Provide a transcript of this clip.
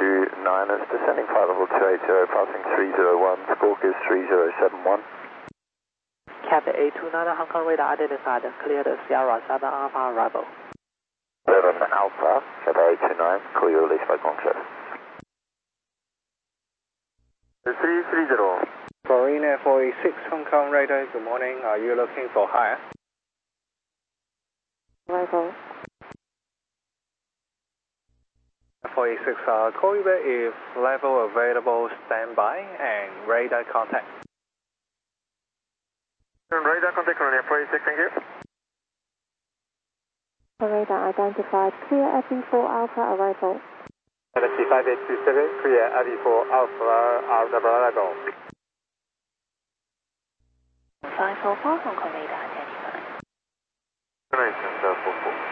A29 is descending flight level 280, passing 301, squawk is 3071. Cap A29 Hong Kong radar identified, cleared Sierra 7 Alpha arrival. 7 Alpha, Cap A29, clear release by contract. 330. Marina 486 Hong Kong radar, good morning. Are you looking for hire? Arrival. 486, call you back if level available, standby, and radar contact. Radar contact, Colonia 486, thank you. Radar identified, clear FE4 Alpha arrival. LSC 5827, clear FE4 Alpha arrival. 544 Hong Kong radar identified. Nice, 44.